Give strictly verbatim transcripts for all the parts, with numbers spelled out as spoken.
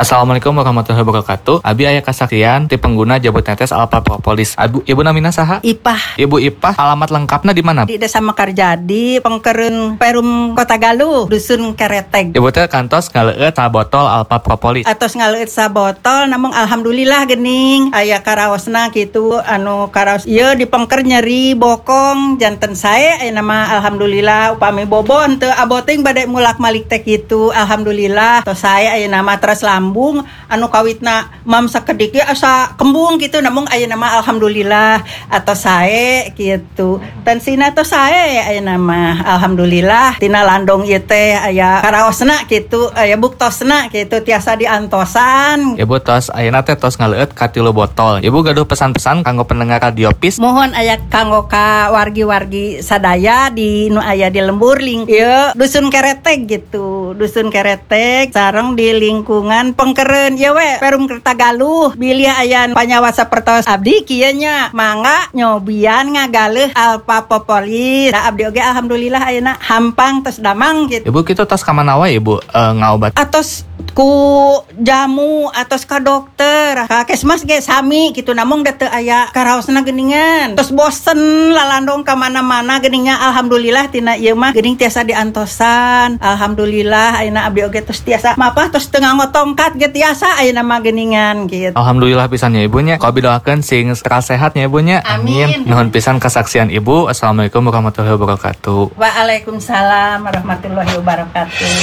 Assalamualaikum warahmatullahi wabarakatuh. Abi aya kasaksian ti pengguna jabut netes Alpha Propolis. Abu, Ibu namina saha? Ipah. Ibu Ipah, alamat lengkapna di mana? Di Desa Mekarjadi, Pengkereun Perum Kota Galuh, Dusun Kereteg. Ibu teh kantos ngaleueut sabotol Alpha Propolis. Atos ngaleueut sabotol, namun alhamdulillah geuning aya karaosna kitu anu karaos ieu di pengker nyeri bokong janten sae aya nama alhamdulillah upami bobon teu aboting bade mulak malik teh kitu alhamdulillah tos sae aya nama teras lambung anu kawitna mam sakedik ge asa kembung kitu namun aya nama alhamdulillah atau sae kitu tensina tos sae aya nama alhamdulillah tina landong ieu teh aya karaosna kitu aya buktosna kitu tiasa diantosan. Ibu tos ayeuna teh tos ngaleueut ka tilu botol. Ibu gaduh pesan-pesan kanggo pendengar Radio Pis. Mohon aya kanggo ka wargi-wargi sadaya di nu aya di lembur ling ieu Dusun Kereteg gitu. Dusun Kereteg sareng di lingkungan Pengkereun ieu we Perum Kota Galuh. Bilih aya panyawa sapertos abdi kieu nya mangga nyobian ngagaleuh Alpha Propolis. Da abdi oge alhamdulillah ayeuna hampang tos damang gitu. Ibu kitu tos ka mana wae Ibu e, ngaobat? Atos ku jamu atos ka dokter ka kesmas ge sami gitu namun da teu aya karaosna geuningan tos bosen lalandong ka mana-mana geuningnya alhamdulillah tina ieu mah geuning tiasa diantosan alhamdulillah ayeuna abdi oge tos tiasa mapah tos teu ngangotongkat ge tiasa ayeuna mah geuningan gitu. Alhamdulillah pisan ya Ibunya. Kau doakeun sing sehat sehatnya Ibunya. Amin. Nuhun pisan kesaksian Ibu. Assalamualaikum warahmatullahi wabarakatuh. Waalaikumsalam warahmatullahi wabarakatuh.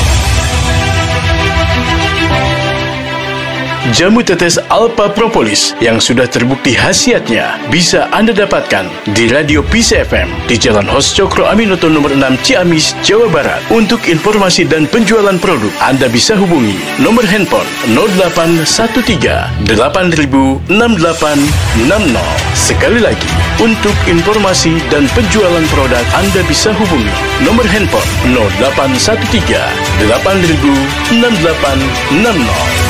Jamu tetes Alpha Propolis yang sudah terbukti khasiatnya bisa Anda dapatkan di Radio Pis F M di Jalan Hos Cokro Aminoto nomor enam Ciamis, Jawa Barat. Untuk informasi dan penjualan produk, Anda bisa hubungi nomor handphone nol delapan satu tiga delapan nol enam delapan enam nol. Sekali lagi, untuk informasi dan penjualan produk, Anda bisa hubungi nomor handphone nol delapan satu tiga delapan nol enam delapan enam nol.